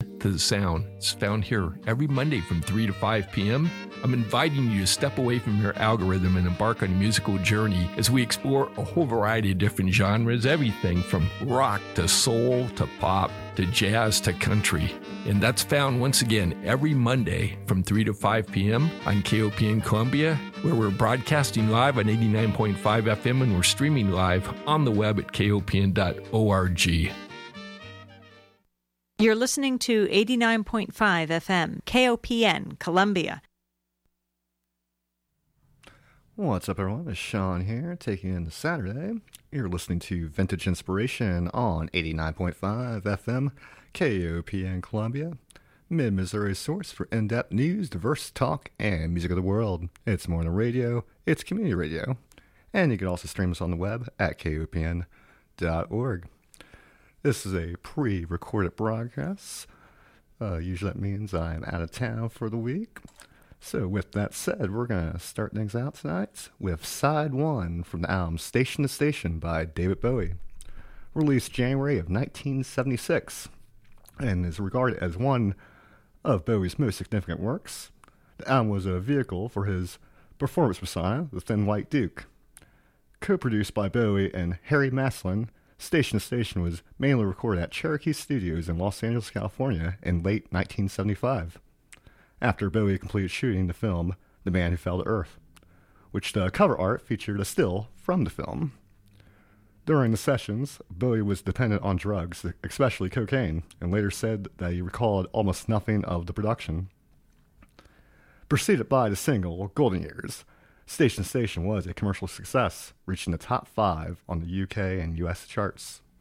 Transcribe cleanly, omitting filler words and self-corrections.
to the sound. It's found here every Monday from 3 to 5 p.m. I'm inviting you to step away from your algorithm and embark on a musical journey as we explore a whole variety of different genres, everything from rock to soul to pop to jazz to country. And that's found once again every Monday from 3 to 5 p.m. on KOPN Columbia, where we're broadcasting live on 89.5 FM and we're streaming live on the web at kopn.org. You're listening to 89.5 FM, KOPN, Columbia. What's up, everyone? It's Sean here, taking you into Saturday. You're listening to Vintage Inspiration on 89.5 FM, KOPN Columbia, Mid-Missouri's source for in-depth news, diverse talk, and music of the world. It's more than radio, it's community radio. And you can also stream us on the web at kopn.org. This is a pre-recorded broadcast. Usually that means I'm out of town for the week. So with that said, we're going to start things out tonight with Side 1 from the album Station to Station by David Bowie, released January of 1976, and is regarded as one of Bowie's most significant works. The album was a vehicle for his performance persona, the Thin White Duke. Co-produced by Bowie and Harry Maslin, Station to Station was mainly recorded at Cherokee Studios in Los Angeles, California in late 1975. After Bowie completed shooting the film The Man Who Fell to Earth, which the cover art featured a still from the film. During the sessions, Bowie was dependent on drugs, especially cocaine, and later said that he recalled almost nothing of the production. Preceded by the single Golden Years, Station to Station was a commercial success, reaching the top 5 on the UK and US charts.